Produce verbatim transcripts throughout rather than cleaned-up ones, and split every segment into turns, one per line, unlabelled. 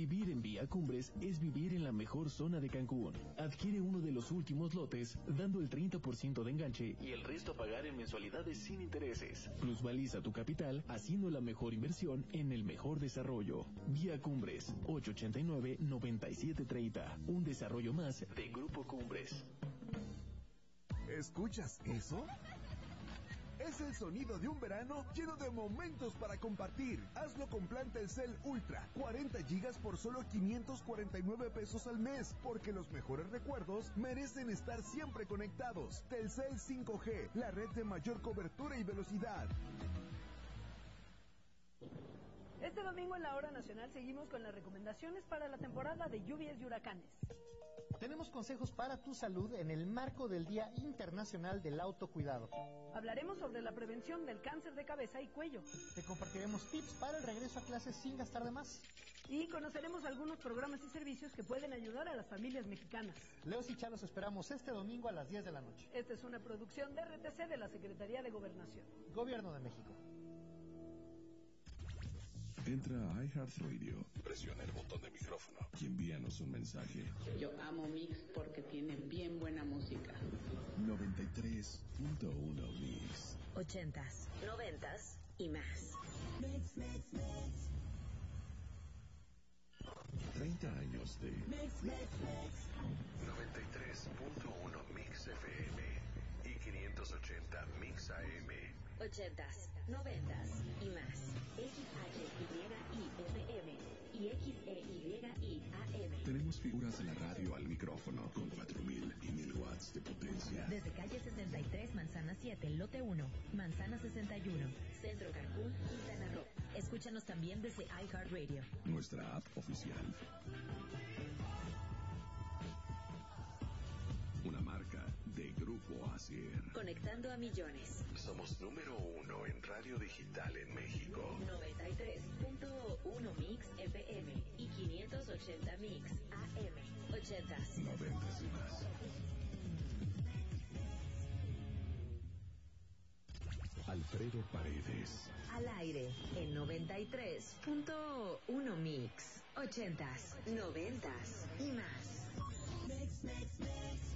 Vivir en Vía Cumbres es vivir en la mejor zona de Cancún. Adquiere uno de los últimos lotes, dando el treinta por ciento de enganche y el resto a pagar en mensualidades sin intereses. Plusvaliza tu capital haciendo la mejor inversión en el mejor desarrollo. Vía Cumbres, ocho ochenta y nueve, noventa y siete treinta. Un desarrollo más de Grupo Cumbres.
¿Escuchas eso? Es el sonido de un verano lleno de momentos para compartir. Hazlo con plan Telcel Ultra, cuarenta gigas por solo quinientos cuarenta y nueve pesos al mes, porque los mejores recuerdos merecen estar siempre conectados. Telcel cinco G, la red de mayor cobertura y velocidad.
Este domingo en la Hora Nacional seguimos con las recomendaciones para la temporada de lluvias y huracanes.
Tenemos consejos para tu salud en el marco del Día Internacional del Autocuidado.
Hablaremos sobre la prevención del cáncer de cabeza y cuello.
Te compartiremos tips para el regreso a clases sin gastar de más.
Y conoceremos algunos programas y servicios que pueden ayudar a las familias mexicanas.
Leos y Chá los esperamos este domingo a las diez de la noche.
Esta es una producción de R T C de la Secretaría de Gobernación.
Gobierno de México.
Entra a iHeartRadio, presiona el botón de micrófono y envíanos un mensaje.
Yo amo Mix porque tiene bien buena música.
noventa y tres punto uno Mix.
Ochentas, noventas y más.
Mix, mix, mix. treinta años de
Mix, mix, mix.
noventa y tres punto uno Mix F M y quinientos ochenta Mix A M.
Ochentas, noventas y más. X H Y I F M y X E Y I A M.
Tenemos figuras de la radio al micrófono con cuatro mil y mil watts de potencia.
Desde calle sesenta y tres, Manzana siete, lote uno, Manzana sesenta y uno, Centro Cancún, Quintana Roo. Escúchanos también desde iHeartRadio.
Nuestra app oficial. Una marca de Grupo Asier.
Conectando a millones.
Somos número uno en radio digital en México.
noventa y tres punto uno Mix F M y quinientos ochenta Mix A M. Ochentas.
Noventas y más. Alfredo Paredes.
Al aire en noventa y tres punto uno Mix. Ochentas, noventas y más.
Mix, mix, mix.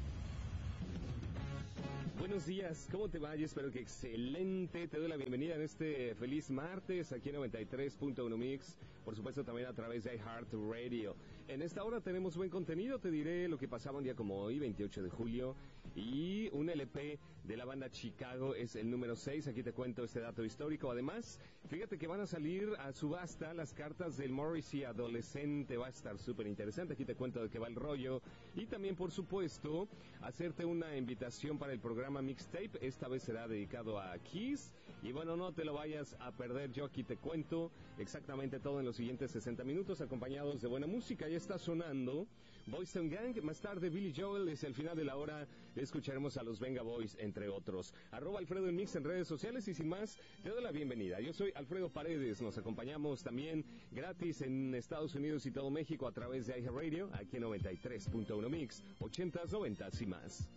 Buenos días, ¿cómo te va? Yo espero que excelente. Te doy la bienvenida en este feliz martes aquí en noventa y tres punto uno Mix, por supuesto también a través de iHeartRadio. En esta hora tenemos buen contenido, te diré lo que pasaba un día como hoy, veintiocho de julio, y un L P de la banda Chicago es el número seis, aquí te cuento este dato histórico. Además, fíjate que van a salir a subasta las cartas del Morrissey adolescente, va a estar súper interesante, aquí te cuento de qué va el rollo, y también por supuesto, hacerte una invitación para el programa Mixtape, esta vez será dedicado a Kiss, y bueno, no te lo vayas a perder, yo aquí te cuento exactamente todo en los siguientes sesenta minutos, acompañados de buena música. Ya está sonando Boyz two Gang, más tarde Billy Joel, es el final de la hora, escucharemos a los Venga Boys, entre otros. Arroba Alfredo en Mix en redes sociales, y sin más, te doy la bienvenida. Yo soy Alfredo Paredes, nos acompañamos también gratis en Estados Unidos y todo México a través de iHeartRadio, aquí en noventa y tres punto uno Mix, ochentas, noventas y más.